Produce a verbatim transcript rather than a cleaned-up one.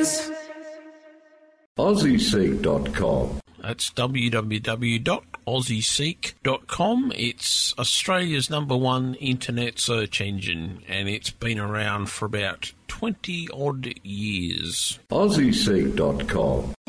is Aussie Seek dot com. That's w w w dot aussie seek dot com. It's Australia's number one internet search engine, and it's been around for about twenty odd years. Aussie Seek dot com.